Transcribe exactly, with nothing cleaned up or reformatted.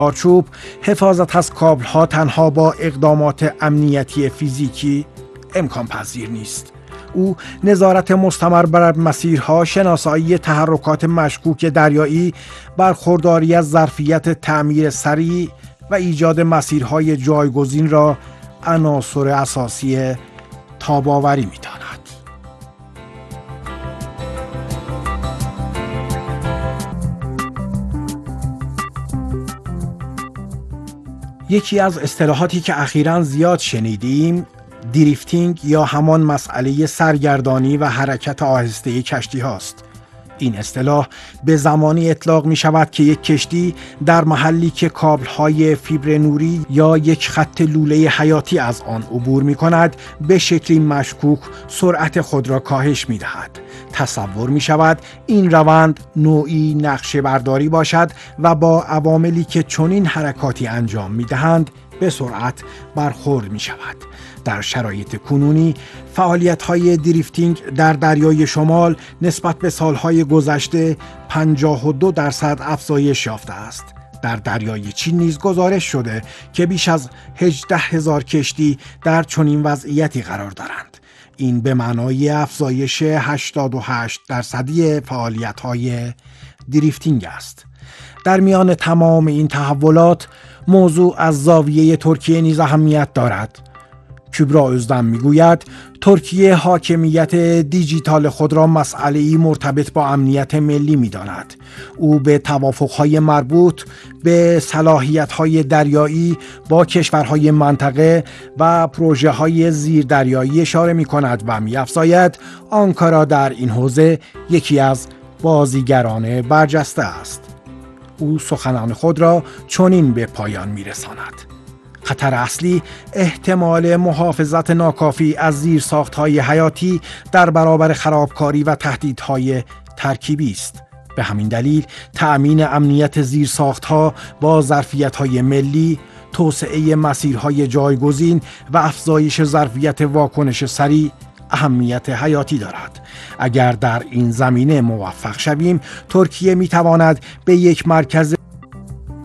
چارچوب حفاظت از کابل‌ها تنها با اقدامات امنیتی فیزیکی امکان پذیر نیست. او نظارت مستمر بر مسیرها، شناسایی تحرکات مشکوک دریایی، برخورداری از ظرفیت تعمیر سریع و ایجاد مسیرهای جایگزین را عناصر اساسی تاب‌آوری می‌داند. یکی از اصطلاحاتی که اخیراً زیاد شنیدیم، دریفتینگ یا همان مسئله سرگردانی و حرکت آهسته کشتی هاست. این اصطلاح به زمانی اطلاق می شود که یک کشتی در محلی که کابل های فیبر نوری یا یک خط لوله حیاتی از آن عبور می کند به شکلی مشکوک سرعت خود را کاهش می دهد. تصور می شود این روند نوعی نقشه برداری باشد و با عواملی که چنین حرکاتی انجام می دهند به سرعت برخورد می شود. در شرایط کنونی فعالیت‌های دریفتینگ در دریای شمال نسبت به سالهای گذشته پنجاه و دو درصد افزایش یافته است. در دریای چین نیز گزارش شده که بیش از هجده هزار کشتی در چنین وضعیتی قرار دارند. این به معنای افزایش هشتاد و هشت درصدی فعالیت‌های دریفتینگ است. در میان تمام این تحولات موضوع از زاویه ترکیه نیز اهمیت دارد. کبرا ازدم میگوید ترکیه حاکمیت دیجیتال خود را مسئله‌ای مرتبط با امنیت ملی می‌داند. او به توافق‌های مربوط به صلاحیت‌های دریایی با کشورهای منطقه و پروژه‌های زیردریایی اشاره می‌کند و می‌افزاید آنکارا در این حوزه یکی از بازیگران برجسته است. او سخنان خود را چنین به پایان می‌رساند: خطر اصلی احتمال محافظت ناکافی از زیرساخت‌های حیاتی در برابر خرابکاری و تهدیدهای ترکیبی است. به همین دلیل تأمین امنیت زیرساخت‌ها با ظرفیت‌های ملی، توسعه مسیرهای جایگزین و افزایش ظرفیت واکنش سریع اهمیت حیاتی دارد. اگر در این زمینه موفق شویم، ترکیه می‌تواند به یک مرکز